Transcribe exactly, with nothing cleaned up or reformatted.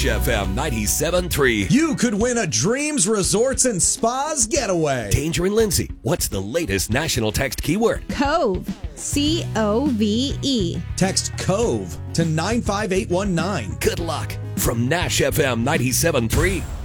Nash F M ninety-seven point three. You could win a Dreams Resorts and Spas getaway. Danger and Lindsay, what's the latest national text keyword? Cove. C O V E. Text COVE to nine five eight one nine. Good luck from Nash F M ninety-seven point three.